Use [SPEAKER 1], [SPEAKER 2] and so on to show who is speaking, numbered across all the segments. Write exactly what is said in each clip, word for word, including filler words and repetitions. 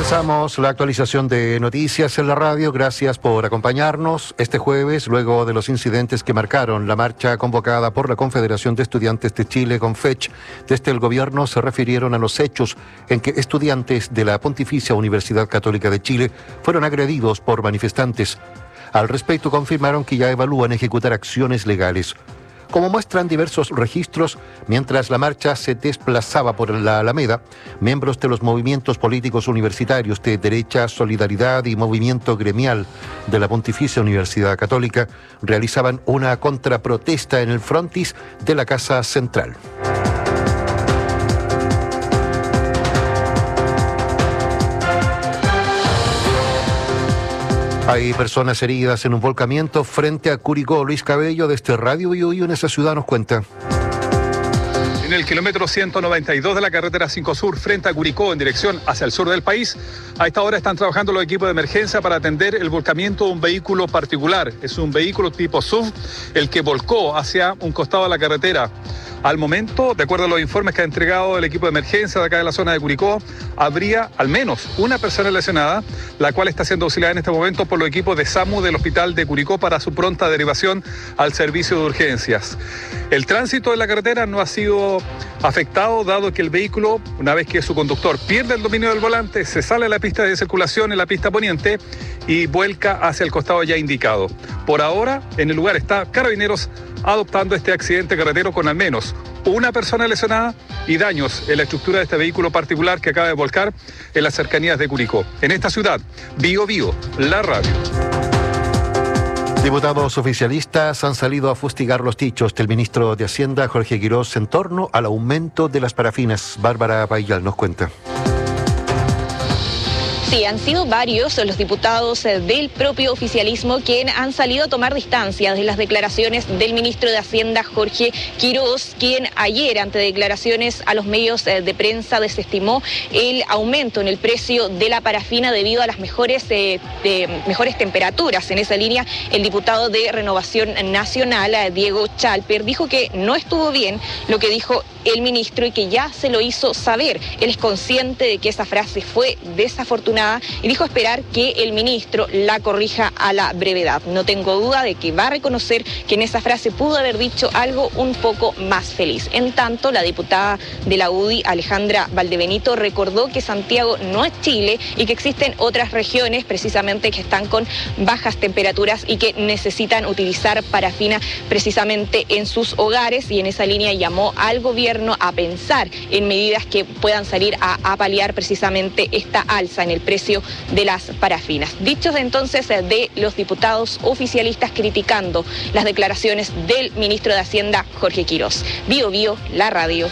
[SPEAKER 1] Comenzamos la actualización de noticias en la radio. Gracias por acompañarnos este jueves, luego de los incidentes que marcaron la marcha convocada por la Confederación de Estudiantes de Chile, CONFECH. Desde el gobierno se refirieron a los hechos en que estudiantes de la Pontificia Universidad Católica de Chile fueron agredidos por manifestantes. Al respecto, confirmaron que ya evalúan ejecutar acciones legales. Como muestran diversos registros, mientras la marcha se desplazaba por la Alameda, miembros de los movimientos políticos universitarios de Derecha, Solidaridad y Movimiento Gremial de la Pontificia Universidad Católica realizaban una contraprotesta en el frontis de la Casa Central. Hay personas heridas en un volcamiento frente a Curicó. Luis Cabello, desde Radio Bio Bio en esa ciudad, nos cuenta.
[SPEAKER 2] En el kilómetro ciento noventa y dos de la carretera cinco Sur, frente a Curicó, en dirección hacia el sur del país, a esta hora están trabajando los equipos de emergencia para atender el volcamiento de un vehículo particular. Es un vehículo tipo S U V, el que volcó hacia un costado de la carretera. Al momento, de acuerdo a los informes que ha entregado el equipo de emergencia de acá de la zona de Curicó, habría al menos una persona lesionada, la cual está siendo auxiliada en este momento por los equipos de SAMU del Hospital de Curicó para su pronta derivación al servicio de urgencias. El tránsito de la carretera no ha sido afectado, dado que el vehículo, una vez que su conductor pierde el dominio del volante, se sale a la pista de circulación en la pista poniente y vuelca hacia el costado ya indicado. Por ahora, en el lugar está Carabineros adoptando este accidente carretero con al menos una persona lesionada y daños en la estructura de este vehículo particular que acaba de volcar en las cercanías de Curicó. En esta ciudad, Bio Bio, la radio.
[SPEAKER 1] Diputados oficialistas han salido a fustigar los dichos del ministro de Hacienda, Jorge Quirós, en torno al aumento de las parafinas. Bárbara Payal nos cuenta.
[SPEAKER 3] Sí, han sido varios los diputados del propio oficialismo quienes han salido a tomar distancia de las declaraciones del ministro de Hacienda, Jorge Quirós, quien ayer, ante declaraciones a los medios de prensa, desestimó el aumento en el precio de la parafina debido a las mejores, eh, de, mejores temperaturas. En esa línea, el diputado de Renovación Nacional, Diego Chalper, dijo que no estuvo bien lo que dijo el ministro y que ya se lo hizo saber. Él es consciente de que esa frase fue desafortunada y dijo esperar que el ministro la corrija a la brevedad. No tengo duda de que va a reconocer que en esa frase pudo haber dicho algo un poco más feliz. En tanto, la diputada de la U D I, Alejandra Valdebenito, recordó que Santiago no es Chile y que existen otras regiones precisamente que están con bajas temperaturas y que necesitan utilizar parafina precisamente en sus hogares, y en esa línea llamó al gobierno a pensar en medidas que puedan salir a, a paliar precisamente esta alza en el precio de las parafinas. Dichos entonces de los diputados oficialistas criticando las declaraciones del ministro de Hacienda, Jorge Quirós. Bio Bio, la radio.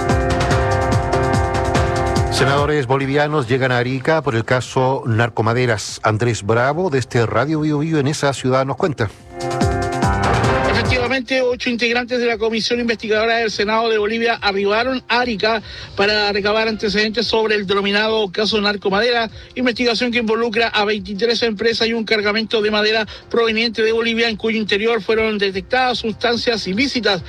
[SPEAKER 1] Senadores bolivianos llegan a Arica por el caso Narcomaderas. Andrés Bravo, desde Radio Bio Bio en esa ciudad, nos cuenta.
[SPEAKER 4] Efectivamente, ocho integrantes de la Comisión Investigadora del Senado de Bolivia arribaron a Arica para recabar antecedentes sobre el denominado caso Narcomadera, investigación que involucra a veintitrés empresas y un cargamento de madera proveniente de Bolivia en cuyo interior fueron detectadas sustancias ilícitas